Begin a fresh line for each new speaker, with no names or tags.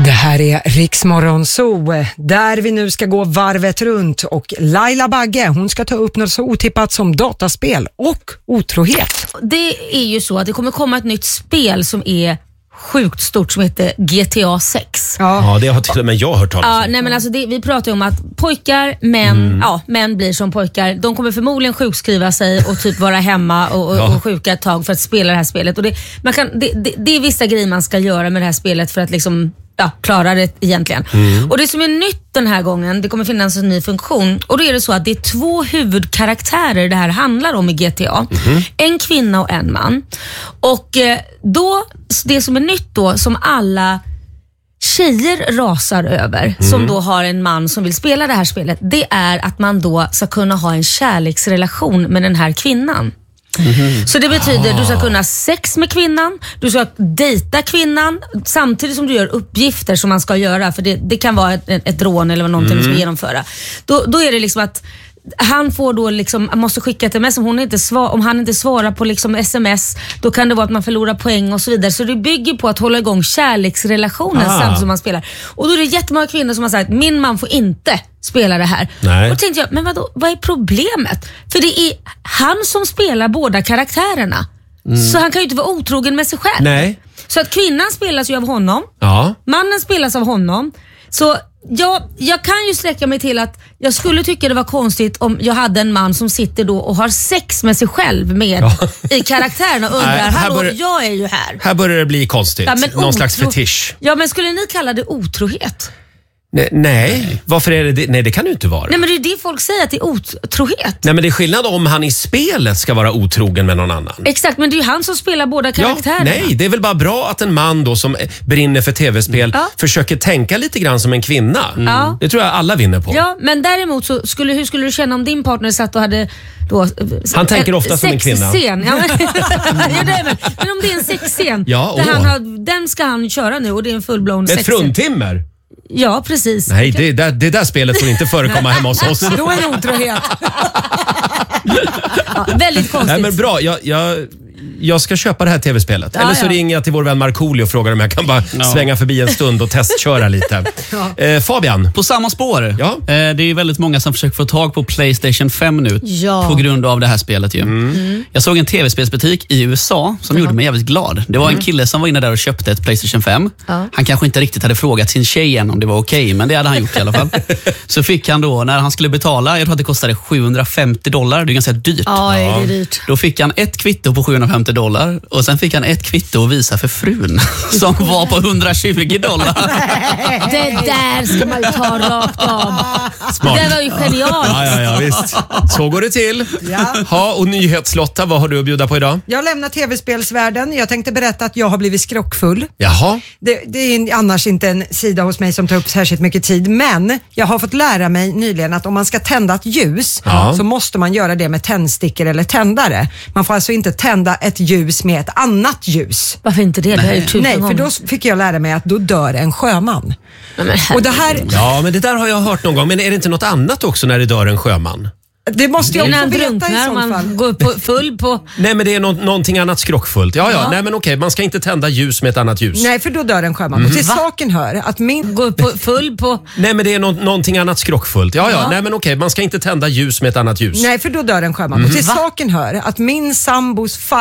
Det här är Riksmorgon Zoo, där vi nu ska gå varvet runt och Laila Bagge, hon ska ta upp något så otippat som dataspel och otrohet.
Det är ju så att det kommer komma ett nytt spel som är sjukt stort som heter GTA 6.
Ja, det har till och med jag hört talas om.
Ja, nej men alltså vi pratar ju om att pojkar, män blir som pojkar. De kommer förmodligen sjukskriva sig och typ vara hemma och sjuka ett tag för att spela det här spelet. Och det är vissa grejer man ska göra med det här spelet för att liksom klara det egentligen. Och det som är nytt den här gången, det kommer finnas en ny funktion. Och då är det så att det är 2 huvudkaraktärer det här handlar om i GTA. En kvinna och en man. Och då, det som är nytt då, som alla tjejer rasar över, som då har en man som vill spela det här spelet, det är att man då ska kunna ha en kärleksrelation med den här kvinnan. Så det betyder att du ska kunna ha sex med kvinnan, du ska dejta kvinnan samtidigt som du gör uppgifter som man ska göra, för det kan vara ett rån eller någonting du ska genomföra. Då är det liksom att han får då liksom, måste skicka ett sms om han inte svarar på liksom sms, då kan det vara att man förlorar poäng och så vidare. Så det bygger på att hålla igång kärleksrelationen samtidigt som man spelar. Och då är det jättemånga kvinnor som har sagt, min man får inte spela det här.
Nej.
Och då tänkte jag, men vad är problemet? För det är han som spelar båda karaktärerna. Så han kan ju inte vara otrogen med sig själv.
Nej.
Så att kvinnan spelas ju av honom, mannen spelas av honom. Så jag kan ju sträcka mig till att jag skulle tycka det var konstigt om jag hade en man som sitter då och har sex med sig själv med i karaktären och undrar, jag är ju här.
Här börjar det bli konstigt. Någon slags fetisch.
Ja, men skulle ni kalla det otrohet?
Nej, varför är det? Nej, det kan det inte vara.
Nej, men det är det folk säger, att det är otrohet.
Nej, men det är skillnad om han i spelet ska vara otrogen med någon annan.
Exakt, men det är ju han som spelar båda karaktärerna.
Nej, det är väl bara bra att en man då som brinner för tv-spel försöker tänka lite grann som en kvinna. Det tror jag alla vinner på.
Ja, men däremot så hur skulle du känna om din partner satt och hade då,
han tänker ofta som en kvinna.
Sexscen. Ja, men om det är en sexscen, den ska han köra nu och det är en full-blown sexscen.
Ett fruntimmer?
Ja, precis.
Nej, det där spelet får inte förekomma hemma hos oss.
Då är det otrohet.
Väldigt konstigt.
Nej, men bra, jag ska köpa det här tv-spelet. Eller så ringer jag till vår vän Markoolio och frågar om jag kan bara svänga förbi en stund och testköra lite. Fabian?
På samma spår. Det är ju väldigt många som försöker få tag på PlayStation 5 nu på grund av det här spelet ju. Jag såg en tv-spelsbutik i USA som gjorde mig jävligt glad. Det var en kille som var inne där och köpte ett PlayStation 5. Han kanske inte riktigt hade frågat sin tjej igen om det var okej, men det hade han gjort i alla fall. Så fick han då, när han skulle betala, jag tror att det kostade $750, det är ganska dyrt.
Ja, det är dyrt.
Då fick han ett kvitto på $750 och sen fick han ett kvitto att visa för frun som var på $120.
Det där ska man ju ta rakt av.
Smart.
Det var ju genialt.
Ja, visst. Så går det till. Och nyhetslotta, vad har du att bjuda på idag?
Jag lämnar tv-spelsvärlden. Jag tänkte berätta att jag har blivit skrockfull.
Jaha.
Det är annars inte en sida hos mig som tar upp särskilt mycket tid, men jag har fått lära mig nyligen att om man ska tända ett ljus så måste man göra det med tändstickor eller tändare. Man får alltså inte tända ett ljus med ett annat ljus.
Varför inte det?
Nej, för då fick jag lära mig att då dör en sjöman. Och det här...
Ja, men det där har jag hört någon gång. Men är det inte något annat också när det dör en sjöman?
Det måste jag också veta i så
man
fall.
Går full på...
Nej, men det är någonting annat skrockfullt. Nej, men okej, man ska inte tända ljus med ett annat ljus.
Nej, för då dör en sjöman. Och till saken hör att
Går full på...
Nej, men det är någonting annat skrockfullt. Nej, men okej, man ska inte tända ljus med ett annat ljus.
Nej, för då dör en sjöman. Och till saken hör att min sambos